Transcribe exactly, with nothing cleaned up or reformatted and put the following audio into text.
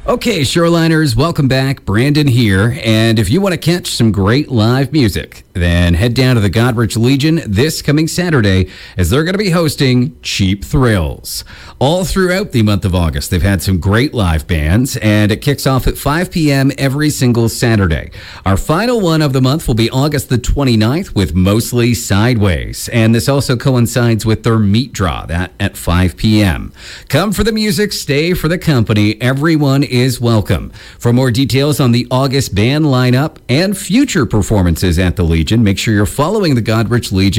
Okay, Shoreliners, welcome back. Brandon here. And if you want to catch some great live music, then head down to the Goderich Legion this coming Saturday as they're going to be hosting Cheap Thrills. All throughout the month of August, they've had some great live bands, and it kicks off at five p.m. every single Saturday. Our final one of the month will be August the twenty-ninth with Mostly Sideways. And this also coincides with their meat draw, that at five p.m. Come for the music, stay for the company. Everyone is welcome. For more details on the August band lineup and future performances at the Legion, make sure you're following the Goderich Legion